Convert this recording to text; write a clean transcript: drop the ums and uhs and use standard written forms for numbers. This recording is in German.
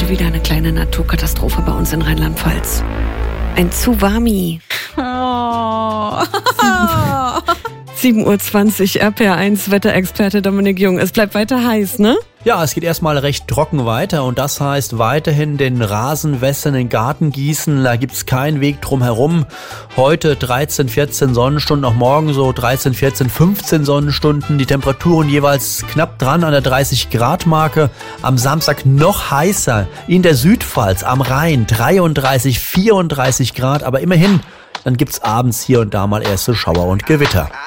heute wieder eine kleine Naturkatastrophe bei uns in Rheinland-Pfalz. Ein Tsunami. 7:20 Uhr, RPR1 Wetterexperte Dominik Jung. Es bleibt weiter heiß, ne? Ja, es geht erstmal recht trocken weiter und das heißt weiterhin den Rasen wässern, den Garten gießen, da gibt's keinen Weg drum herum. Heute 13, 14 Sonnenstunden, auch morgen so 13, 14, 15 Sonnenstunden. Die Temperaturen jeweils knapp dran an der 30-Grad-Marke. Am Samstag noch heißer in der Südpfalz, am Rhein 33, 34 Grad, aber immerhin, dann gibt's abends hier und da mal erste Schauer und Gewitter.